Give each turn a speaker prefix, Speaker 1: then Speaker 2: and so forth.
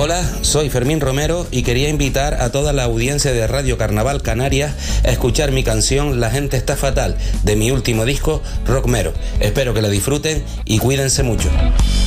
Speaker 1: Hola, soy Fermín Romero y quería invitar a toda la audiencia de Radio Carnaval Canarias a escuchar mi canción La gente está fatal, de mi último disco, Rockmero. Espero que la disfruten y cuídense mucho.